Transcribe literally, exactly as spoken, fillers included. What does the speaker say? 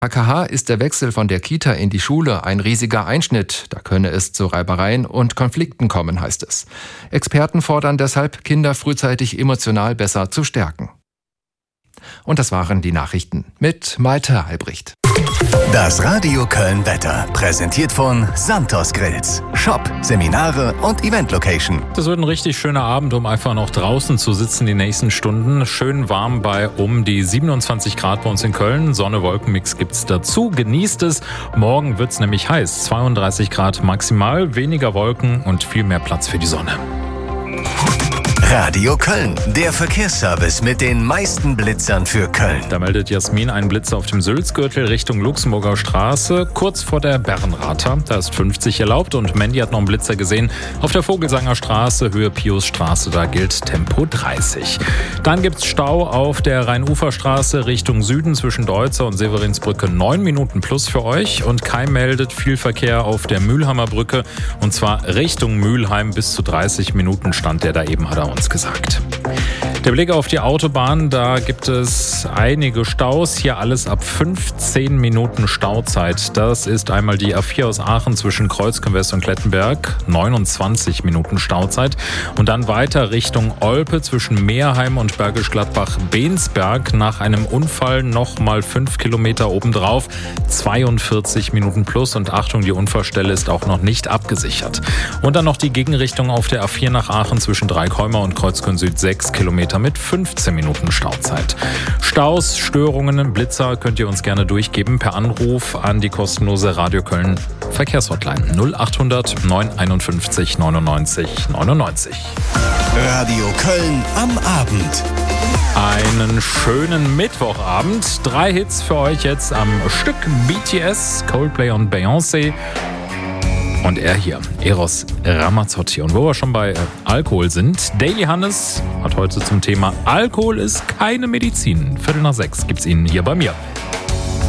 K H ist der Wechsel von der Kita in die Schule ein riesiger Einschnitt. Da könne es zu Reibereien und Konflikten kommen, heißt es. Experten fordern deshalb, Kinder frühzeitig emotional besser zu stärken. Und das waren die Nachrichten mit Malte Albrecht. Das Radio Köln Wetter, präsentiert von Santos Grills. Shop, Seminare und Event-Location. Das wird ein richtig schöner Abend, um einfach noch draußen zu sitzen die nächsten Stunden. Schön warm bei um die siebenundzwanzig Grad bei uns in Köln. Sonne-Wolkenmix gibt's dazu. Genießt es. Morgen wird's nämlich heiß. zweiunddreißig Grad maximal, weniger Wolken und viel mehr Platz für die Sonne. Radio Köln, der Verkehrsservice mit den meisten Blitzern für Köln. Da meldet Jasmin einen Blitzer auf dem Sülzgürtel Richtung Luxemburger Straße, kurz vor der Bärenrather. Da ist fünfzig erlaubt und Mandy hat noch einen Blitzer gesehen. Auf der Vogelsanger Straße, Höhe Piusstraße, da gilt Tempo dreißig. Dann gibt's Stau auf der Rhein-Ufer-Straße Richtung Süden zwischen Deutzer und Severinsbrücke. Neun Minuten plus für euch. Und Kai meldet viel Verkehr auf der Mühlheimer Brücke und zwar Richtung Mülheim. Bis zu dreißig Minuten stand der da eben, hat er uns gesagt. Der Blick auf die Autobahn, da gibt es einige Staus. Hier alles ab fünfzehn Minuten Stauzeit. Das ist einmal die A vier aus Aachen zwischen Kreuzköln-West und Klettenberg, neunundzwanzig Minuten Stauzeit. Und dann weiter Richtung Olpe zwischen Meerheim und Bergisch Gladbach-Bensberg. Nach einem Unfall nochmal fünf Kilometer obendrauf, zweiundvierzig Minuten plus. Und Achtung, die Unfallstelle ist auch noch nicht abgesichert. Und dann noch die Gegenrichtung auf der A vier nach Aachen zwischen Dreikäumer und Kreuzköln Süd, sechs Kilometer mit fünfzehn Minuten Stauzeit. Staus, Störungen, Blitzer könnt ihr uns gerne durchgeben per Anruf an die kostenlose Radio Köln Verkehrshotline null achthundert neun einundfünfzig neunundneunzig neunundneunzig. Radio Köln am Abend. Einen schönen Mittwochabend. Drei Hits für euch jetzt am Stück: B T S, Coldplay und Beyoncé. Und er hier, Eros Ramazzotti. Und wo wir schon bei äh, Alkohol sind, Daily Hannes hat heute zum Thema Alkohol ist keine Medizin. Viertel nach sechs gibt's ihn hier bei mir.